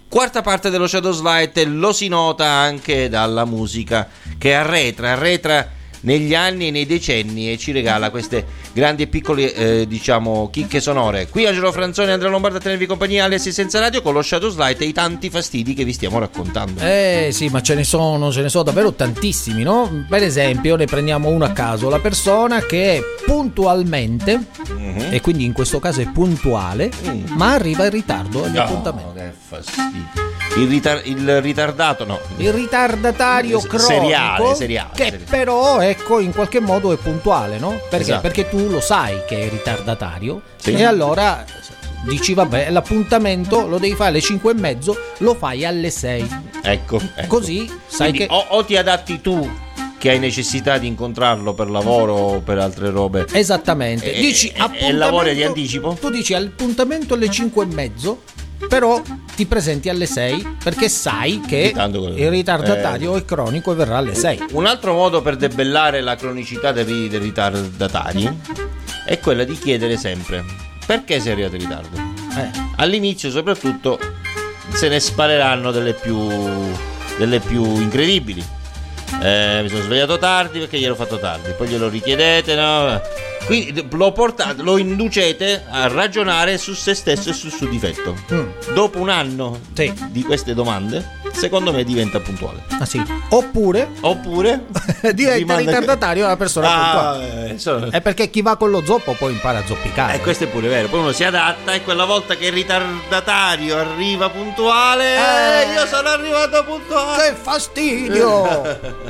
Quarta parte dello Shadow Slide, lo si nota anche dalla musica che arretra negli anni e nei decenni e ci regala queste grandi e piccole chicche sonore. Qui Angelo Franzoni e Andrea Lombardo a tenervi compagnia alle 6 senza radio con lo Shadow Slide e i tanti fastidi che vi stiamo raccontando. Sì, ma ce ne sono davvero tantissimi, no? Per esempio, ne prendiamo uno a caso: la persona che puntualmente, e quindi in questo caso è puntuale, ma arriva in ritardo agli appuntamenti. Che fastidio. Il ritardato, no. Il ritardatario cronico, seriale, che però, ecco, in qualche modo è puntuale, no? Perché? Esatto. Perché tu lo sai che è ritardatario, sì. E allora dici vabbè, l'appuntamento lo devi fare alle 5:30, lo fai alle 6. Ecco. Così sai. Quindi, che o ti adatti tu che hai necessità di incontrarlo per lavoro o per altre robe. Esattamente. Dici e lavori di anticipo? Tu dici appuntamento alle 5:30, però ti presenti alle 6 perché sai che il ritardatario è cronico e verrà alle 6. Un altro modo per debellare la cronicità dei ritardatari è quella di chiedere sempre: perché sei arrivato in ritardo? All'inizio soprattutto se ne spareranno delle più incredibili. Mi sono svegliato tardi perché gliel'ho fatto tardi, poi glielo richiedete, no? Quindi lo inducete a ragionare su se stesso e sul suo difetto. Dopo un anno di queste domande, secondo me diventa puntuale. Ah sì. Oppure diventa ritardatario la persona puntuale. È perché chi va con lo zoppo poi impara a zoppicare. Questo è pure vero. Poi uno si adatta e quella volta che il ritardatario arriva puntuale, io sono arrivato puntuale. Che fastidio!